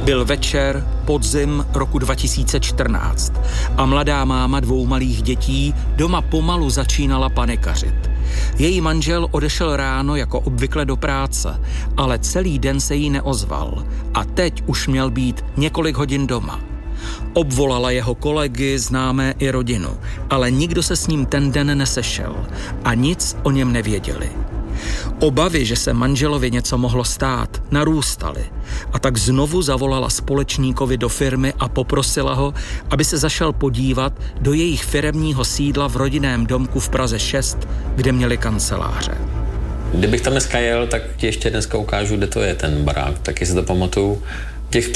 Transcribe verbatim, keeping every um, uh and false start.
Byl večer, podzim roku dva tisíce čtrnáct a mladá máma dvou malých dětí doma pomalu začínala panikařit. Její manžel odešel ráno jako obvykle do práce, ale celý den se jí neozval a teď už měl být několik hodin doma. Obvolala jeho kolegy, známé i rodinu, ale nikdo se s ním ten den nesešel a nic o něm nevěděli. Obavy, že se manželovi něco mohlo stát, narůstaly a tak znovu zavolala společníkovi do firmy a poprosila ho, aby se zašel podívat do jejich firemního sídla v rodinném domku v Praze šest, kde měli kanceláře. Kdybych tam dneska jel, tak ti ještě dneska ukážu, kde to je ten barák, taky si to pamatuju. Těch